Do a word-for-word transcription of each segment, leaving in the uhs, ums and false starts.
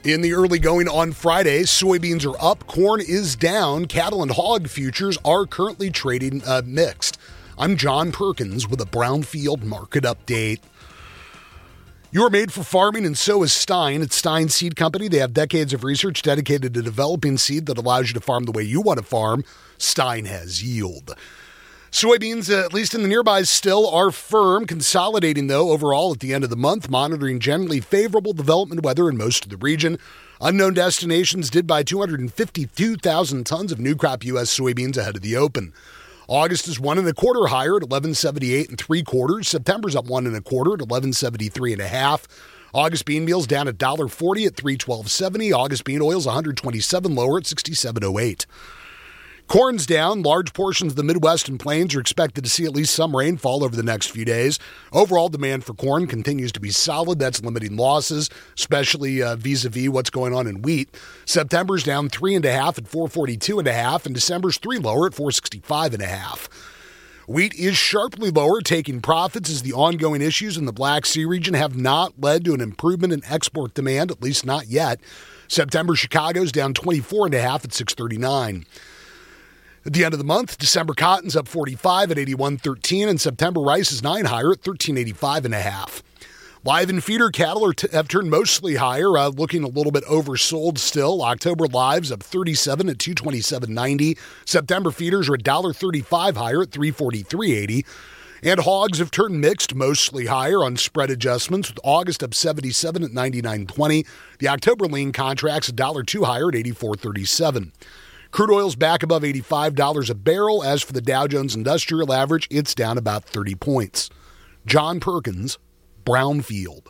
In the early going on Friday, soybeans are up, corn is down. Cattle and hog futures are currently trading uh, mixed. I'm John Perkins with a Brownfield market update. You're made for farming, and so is Stein. It's Stein Seed Company. They have decades of research dedicated to developing seed that allows you to farm the way you want to farm. Stein has yield. Soybeans, uh, at least in the nearby, still are firm, consolidating, though, overall at the end of the month, monitoring generally favorable development weather in most of the region. Unknown Destinations did buy two hundred fifty-two thousand tons of new crop U S soybeans ahead of the open. August is one and a quarter higher at eleven seventy-eight and three quarters. September's up one and a quarter at eleven seventy-three and a half. August bean meal's down at one dollar forty at three twelve seventy. August bean oil's one hundred twenty-seven lower at sixty-seven oh eight. Corn's down. Large portions of the Midwest and Plains are expected to see at least some rainfall over the next few days. Overall demand for corn continues to be solid. That's limiting losses, especially uh, vis-a-vis what's going on in wheat. September's down three and a half at four forty-two and a half, and December's three lower at four sixty-five and a half. Wheat is sharply lower, taking profits as the ongoing issues in the Black Sea region have not led to an improvement in export demand, at least not yet. September Chicago's down twenty-four and a half at six thirty-nine. At the end of the month, December cotton's up forty-five at eighty-one thirteen, and September rice is nine higher at thirteen eighty-five and a half. Live and feeder cattle are t- have turned mostly higher, uh, looking a little bit oversold still. October lives up thirty-seven at two twenty-seven ninety. September feeders are one dollar thirty-five higher at three forty-three eighty. And hogs have turned mixed, mostly higher on spread adjustments, with August up seventy-seven at ninety-nine twenty. The October lean contract's one dollar two higher at eighty-four thirty-seven. Crude oil's back above eighty-five dollars a barrel. As for the Dow Jones Industrial Average, it's down about thirty points. John Perkins, Brownfield.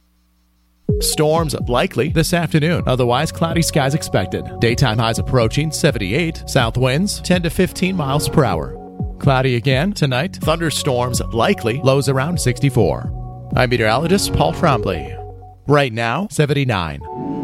Storms likely this afternoon. Otherwise, cloudy skies expected. Daytime highs approaching seventy-eight. South winds ten to fifteen miles per hour. Cloudy again tonight. Thunderstorms likely. Lows around sixty-four. I'm meteorologist Paul Trombley. Right now, seventy-nine.